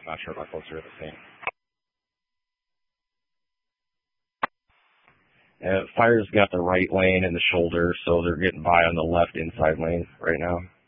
I'm not sure if my folks are the same. Fire's got the right lane and the shoulder, so they're getting by on the left inside lane right now.